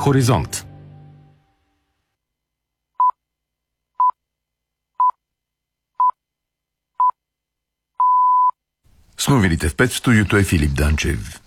Хоризонт. С новините в 5 в студиото е Филип Данчев.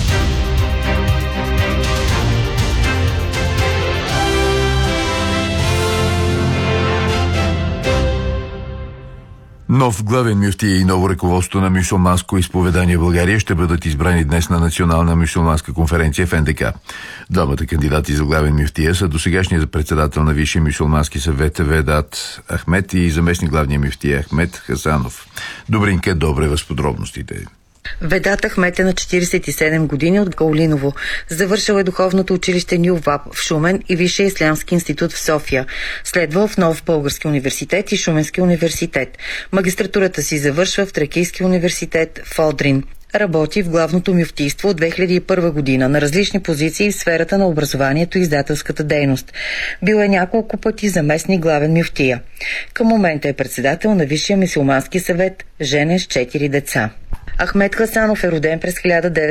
Нов главен мюфтия и ново ръководство на мюсюлманско изповедание в България ще бъдат избрани днес на Национална мюсюлманска конференция в НДК. Двамата кандидати за главен мюфтия са досегашният председател на Висшия мюсюлмански съвет Ведат Ахмед и заместник главния мюфтия Ахмед Хасанов. Добринка Добрева с подробностите. Ведат Ахмед е на 47 години от Гаолиново. Завършил е духовното училище Нюваб в Шумен и Висшия ислямски институт в София. Следва в Нов български университет и Шуменски университет. Магистратурата си завършва в Тракийски университет в Одрин. Работи в главното мюфтийство от 2001 година на различни позиции в сферата на образованието и издателската дейност. Бил е няколко пъти заместник главен мюфтия. Към момента е председател на Висшия мюсюлмански съвет, женен с 4 деца. Ахмед Хасанов е роден през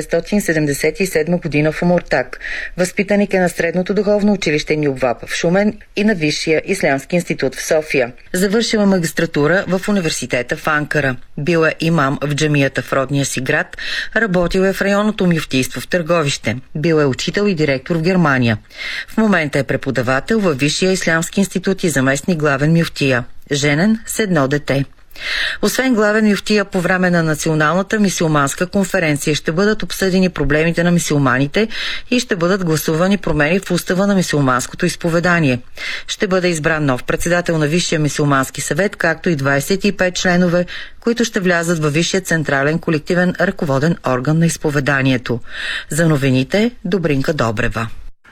1977 година в Омуртаг. Възпитаник е на Средното духовно училище Нюваб в Шумен и на Висшия ислямски институт в София. Завършила магистратура в университета в Анкара. Бил е имам в джамията в родния си град. Работил е в районното мюфтийство в Търговище. Бил е учител и директор в Германия. В момента е преподавател във Висшия ислямски институт и заместник главен мюфтия. Женен с 1 дете. Освен главен мюфтия, по време на Националната мюсюлманска конференция ще бъдат обсъдени проблемите на мюсюлманите и ще бъдат гласувани промени в устава на мюсюлманското изповедание. Ще бъде избран нов председател на Висшия мюсюлмански съвет, както и 25 членове, които ще влязат във Висшия централен колективен ръководен орган на изповеданието. За новините Добринка Добрева.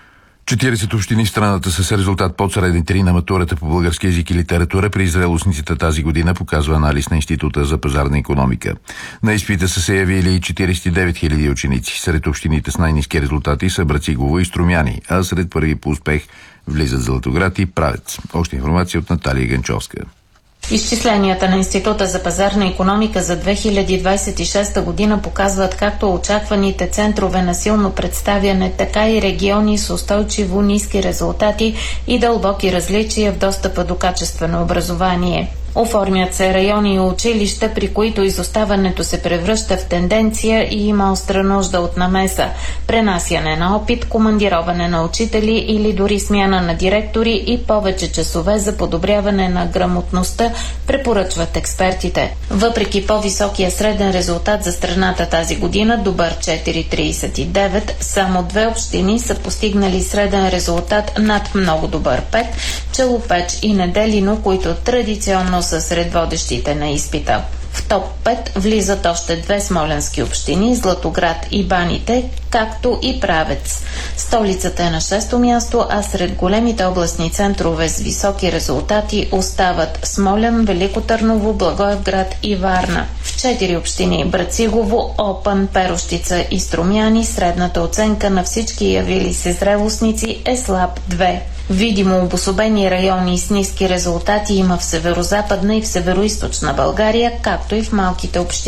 40 общини в страната са с резултат под средни 3 на матурата по български език и литература при зрелостниците тази година, показва анализ на Института за пазарна икономика. На изпита са се явили 49 000 ученици. Сред общините с най-ниски резултати са Брацигово и Струмяни, а сред първи по успех влизат Златоград и Правец. Още информация от Наталия Генчовска. Изчисленията на Института за пазарна икономика за 2026 година показват както очакваните центрове на силно представяне, така и региони с устойчиво ниски резултати и дълбоки различия в достъпа до качествено образование. Оформят се райони и училища, при които изоставането се превръща в тенденция и има остра нужда от намеса, пренасяне на опит, командироване на учители или дори смяна на директори и повече часове за подобряване на грамотността, препоръчват експертите. Въпреки по-високия среден резултат за страната тази година, добър 4,39, само 2 общини са постигнали среден резултат над много добър 5, Челопеч и Неделино, които традиционно са сред водещите на изпита. В топ 5 влизат още 2 смолянски общини – Златоград и Баните, както и Правец. Столицата е на 6-то място, а сред големите областни центрове с високи резултати остават Смолян, Велико Търново, Благоевград и Варна. В 4 общини – Брацигово, Опън, Перущица и Струмяни, средната оценка на всички явили се зрелостници е слаб 2. Видимо обособени райони с ниски резултати има в северозападна и в североизточна България, както и в малките общини.